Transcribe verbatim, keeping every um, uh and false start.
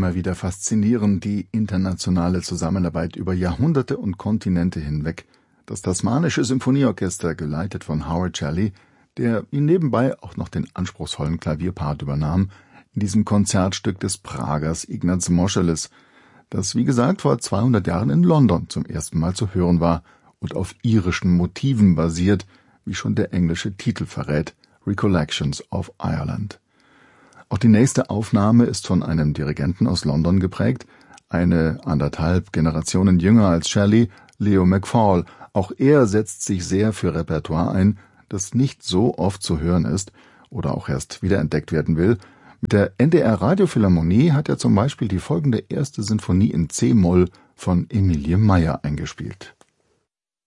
immer wieder faszinierend, die internationale Zusammenarbeit über Jahrhunderte und Kontinente hinweg. Das Tasmanische Symphonieorchester, geleitet von Howard Shelley, der ihn nebenbei auch noch den anspruchsvollen Klavierpart übernahm, in diesem Konzertstück des Pragers Ignaz Moscheles, das wie gesagt vor zweihundert Jahren in London zum ersten Mal zu hören war und auf irischen Motiven basiert, wie schon der englische Titel verrät, Recollections of Ireland. Auch die nächste Aufnahme ist von einem Dirigenten aus London geprägt, eine anderthalb Generationen jünger als Shelley, Leo McFall. Auch er setzt sich sehr für Repertoire ein, das nicht so oft zu hören ist oder auch erst wiederentdeckt werden will. Mit der N D R Radiophilharmonie hat er zum Beispiel die folgende erste Sinfonie in C-Moll von Emilie Meyer eingespielt.